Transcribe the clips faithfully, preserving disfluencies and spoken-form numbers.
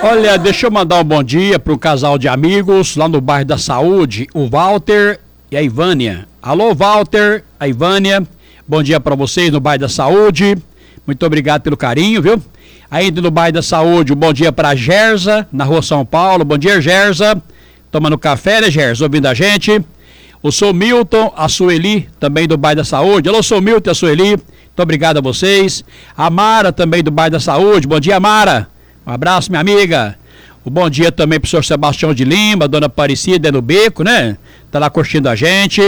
Olha, deixa eu mandar um bom dia para o casal de amigos lá no bairro da Saúde, o Walter e a Ivânia. Alô, Walter, a Ivânia, bom dia para vocês no bairro da Saúde. Muito obrigado pelo carinho, viu? Ainda no bairro da Saúde, um bom dia para a Gersa, na rua São Paulo. Bom dia, Gersa. Tomando café, né, Gersa? Ouvindo a gente. O Sou Milton, a Sueli, também do bairro da Saúde. Alô, Sou Milton e a Sueli. Muito obrigado a vocês. A Mara, também do bairro da Saúde. Bom dia, Mara. Um abraço, minha amiga. Um bom dia também pro senhor Sebastião de Lima, dona Aparecida no Beco, né? Tá lá curtindo a gente.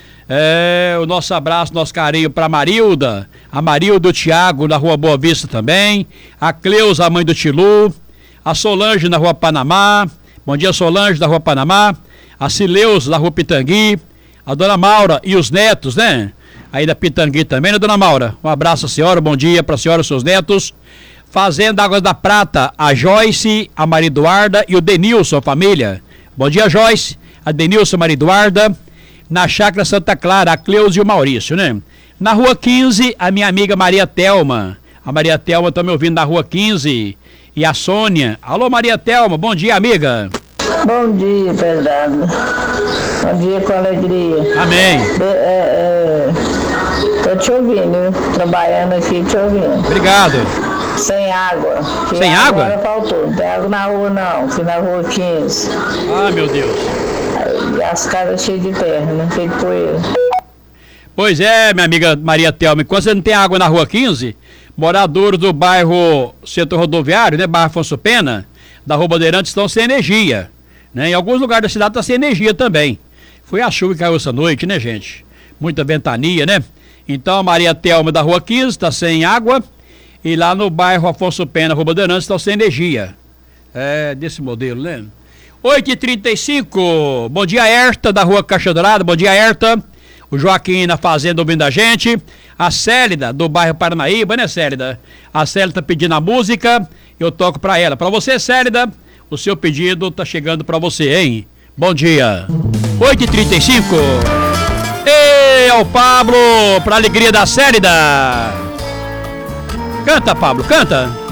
É, o nosso abraço, nosso carinho pra Marilda. A Marilda e o Thiago na rua Boa Vista também. A Cleusa, a mãe do Tilu. A Solange na rua Panamá. Bom dia, Solange, da rua Panamá. A Cileus, da rua Pitangui. A dona Maura e os netos, né? Aí da Pitangui também, né, dona Maura? Um abraço à senhora, bom dia pra senhora e seus netos. Fazenda Águas da Prata, a Joyce, a Maria Eduarda e o Denilson, família. Bom dia, Joyce, a Denilson, a Maria Eduarda. Na Chácara Santa Clara, a Cleusa e o Maurício, né? Na Rua quinze, a minha amiga Maria Telma. A Maria Telma tá me ouvindo na Rua quinze. E a Sônia. Alô, Maria Telma, bom dia, amiga. Bom dia, Fernando. Bom dia com alegria. Amém. É, é, tô te ouvindo, viu? Trabalhando aqui, te ouvindo. Obrigado. Sem água. Sem água? Agora faltou. Não tem água na rua, não. Fui na Rua quinze. Ah, meu Deus. Aí, as casas cheias de terra, né? Cheio de poeira. Pois é, minha amiga Maria Telma. Enquanto você não tem água na Rua quinze, moradores do bairro Centro Rodoviário, né? Bairro Afonso Pena, da Rua Bandeirantes, estão sem energia. Né? Em alguns lugares da cidade está sem energia também. Foi a chuva que caiu essa noite, né, gente? Muita ventania, né? Então, a Maria Telma da Rua quinze está sem água. E lá no bairro Afonso Pena, Rua Bandeirantes, estão sem energia. É, desse modelo, né? oito e trinta e cinco. Bom dia, Herta, da Rua Caixa Dourada. Bom dia, Herta. O Joaquim na fazenda ouvindo a gente. A Célida, do bairro Paranaíba, né, Célida? A Célida tá pedindo a música. Eu toco pra ela. Pra você, Célida, o seu pedido tá chegando pra você, hein? Bom dia. oito e trinta e cinco. Ei, é o Pablo, pra alegria da Célida. Canta, Pablo, canta.